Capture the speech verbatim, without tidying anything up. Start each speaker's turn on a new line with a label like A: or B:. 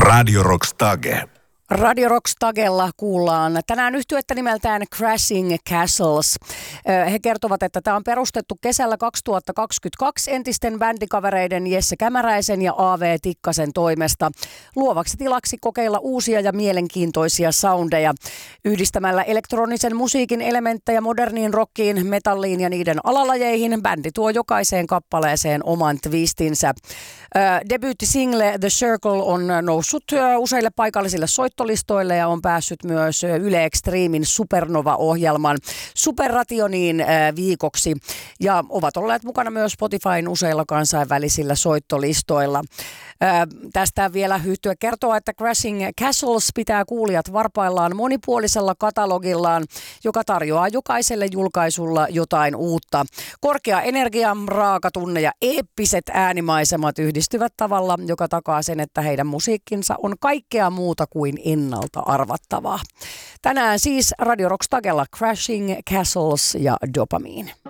A: Radio Rockstage.
B: Radio Rockstagella kuullaan tänään yhtyettä nimeltään Crashing Castles. He kertovat, että tämä on perustettu kesällä kaksituhattakaksikymmentäkaksi entisten bändikavereiden Jesse Kämäräisen ja A V Tikkasen toimesta luovaksi tilaksi kokeilla uusia ja mielenkiintoisia soundeja. Yhdistämällä elektronisen musiikin elementtejä moderniin rockiin, metalliin ja niiden alalajeihin, bändi tuo jokaiseen kappaleeseen oman twistinsä. Debyyttisingle The Circle on noussut useille paikallisille soittolistoille ja on päässyt myös Yle Extremin Supernova-ohjelman Superrationiin viikoksi ja ovat olleet mukana myös Spotifyn useilla kansainvälisillä soittolistoilla. Tästä vielä yhtye kertoo, että Crashing Castles pitää kuulijat varpaillaan monipuolisella katalogillaan, joka tarjoaa jokaiselle julkaisulla jotain uutta. Korkea energia, raaka tunne ja eeppiset äänimaisemat yhdistyvät tavalla, joka takaa sen, että heidän musiikkinsa on kaikkea muuta kuin ennalta arvattavaa. Tänään siis Radio Rockstagella Crashing Castles ja Dopamine.